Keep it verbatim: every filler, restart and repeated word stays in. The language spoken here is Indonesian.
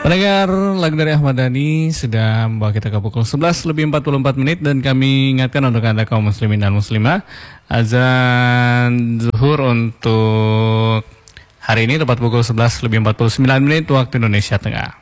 Pendengar, lagu dari Ahmad Dhani sudah membawa kita ke pukul sebelas lebih empat puluh empat menit dan kami ingatkan untuk Anda kaum muslimin dan muslimah, azan zuhur untuk hari ini tepat pukul sebelas lebih empat puluh sembilan menit waktu Indonesia Tengah.